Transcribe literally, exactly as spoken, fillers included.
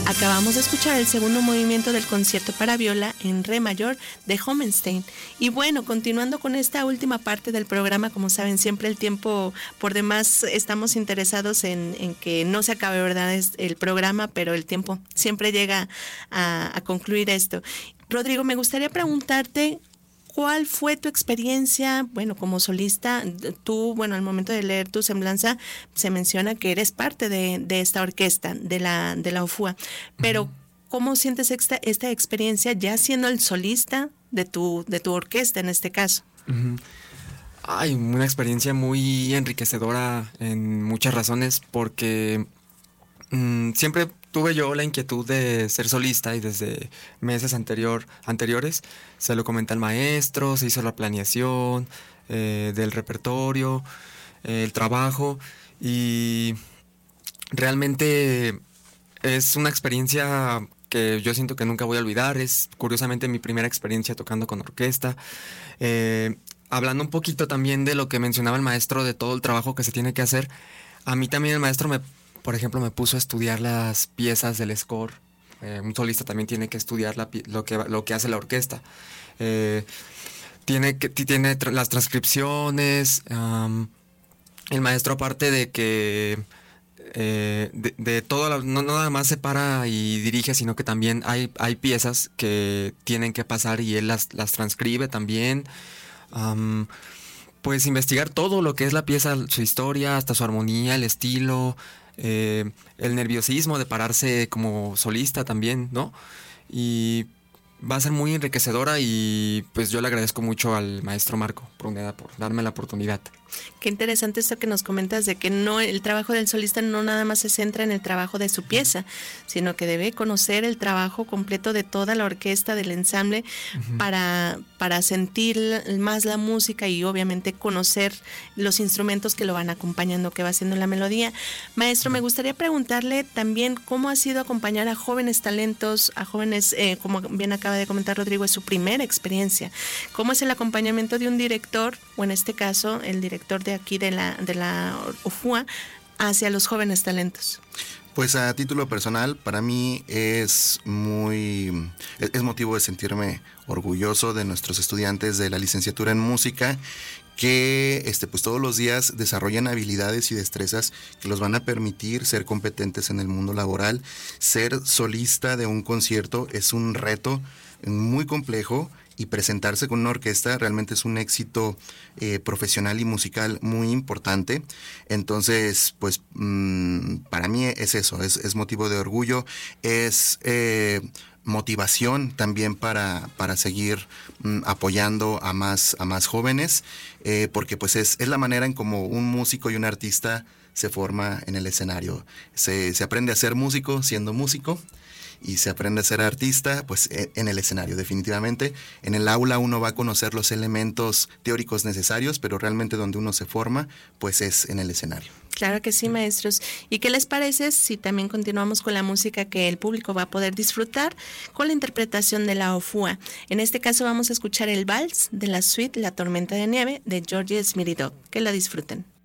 Acabamos de escuchar el segundo movimiento del concierto para viola en re mayor de Homenstein. Y bueno, continuando con esta última parte del programa, como saben, siempre el tiempo por demás estamos interesados en, en que no se acabe, ¿verdad?, es el programa, pero el tiempo siempre llega a, a concluir esto. Rodrigo, me gustaría preguntarte, ¿cuál fue tu experiencia, bueno, como solista? Tú, bueno, al momento de leer tu semblanza, se menciona que eres parte de, de esta orquesta, de la, de la OFUA, pero uh-huh. ¿cómo sientes esta, esta experiencia ya siendo el solista de tu, de tu orquesta en este caso? Uh-huh. Ay, una experiencia muy enriquecedora en muchas razones, porque mmm, siempre tuve yo la inquietud de ser solista y desde meses anterior, anteriores se lo comenté al maestro, se hizo la planeación eh, del repertorio, eh, el trabajo, y realmente es una experiencia que yo siento que nunca voy a olvidar. Es curiosamente mi primera experiencia tocando con orquesta. Eh, hablando un poquito también de lo que mencionaba el maestro, de todo el trabajo que se tiene que hacer, a mí también el maestro me Por ejemplo, me puso a estudiar las piezas del score. Eh, un solista también tiene que estudiar la, lo, que, lo que hace la orquesta. Eh, tiene que, tiene tra- las transcripciones. Um, el maestro, aparte de que eh, de, de todo, la, no, no nada más se para y dirige, sino que también hay, hay piezas que tienen que pasar y él las, las transcribe también. Um, pues investigar todo lo que es la pieza, su historia, hasta su armonía, el estilo. Eh, el nerviosismo de pararse como solista también, ¿no? Y va a ser muy enriquecedora, y pues yo le agradezco mucho al maestro Marco Pruneda por darme la oportunidad. Qué interesante esto que nos comentas de que no, el trabajo del solista no nada más se centra en el trabajo de su pieza, sino que debe conocer el trabajo completo de toda la orquesta, del ensamble, uh-huh. para, para sentir más la música y obviamente conocer los instrumentos que lo van acompañando, que va haciendo la melodía. Maestro, uh-huh. me gustaría preguntarle también cómo ha sido acompañar a jóvenes talentos, a jóvenes, eh, como bien acaba de comentar Rodrigo, es su primera experiencia. ¿Cómo es el acompañamiento de un director, o en este caso el director de aquí de la, de la OFUA, hacia los jóvenes talentos? Pues a título personal, para mí es muy, es motivo de sentirme orgulloso de nuestros estudiantes de la licenciatura en música, que este, pues todos los días desarrollan habilidades y destrezas que los van a permitir ser competentes en el mundo laboral. Ser solista de un concierto es un reto muy complejo, y presentarse con una orquesta realmente es un éxito eh, profesional y musical muy importante. Entonces, pues mmm, para mí es eso, es, es motivo de orgullo, es eh, motivación también para, para seguir mmm, apoyando a más, a más jóvenes, eh, porque pues es, es la manera en como un músico y un artista se forma en el escenario. Se, se aprende a ser músico siendo músico, y se aprende a ser artista pues en el escenario, definitivamente. En el aula uno va a conocer los elementos teóricos necesarios, pero realmente donde uno se forma pues es en el escenario. Claro que sí, maestros. ¿Y qué les parece si también continuamos con la música que el público va a poder disfrutar con la interpretación de la OFUA? En este caso vamos a escuchar el vals de la suite La Tormenta de Nieve de Georges Miridov. Que la disfruten.